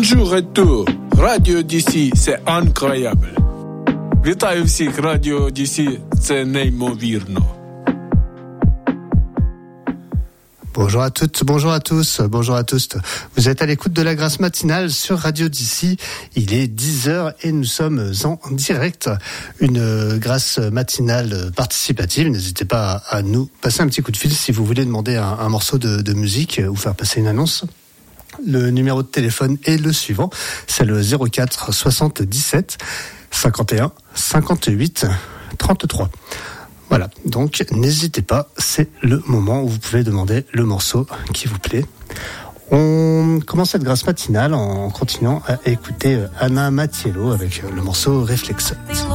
Bonjour à tous. Radio DC, c'est incroyable. Вітаю всіх, Radio DC, це неймовірно. Bonjour à toutes, bonjour à tous, bonjour à tous. Vous êtes à l'écoute de la Grâce matinale sur Radio DC. Il est 10h et nous sommes en direct. Une Grâce matinale participative. N'hésitez pas à nous passer un petit coup de fil si vous voulez demander un morceau de musique ou faire passer une annonce. Le numéro de téléphone est le suivant. C'est le 04 77 51 58 33. Voilà, donc n'hésitez pas, c'est le moment où vous pouvez demander le morceau qui vous plaît. On commence cette Grâce matinale en continuant à écouter Anna Mattiello avec le morceau Réflexe.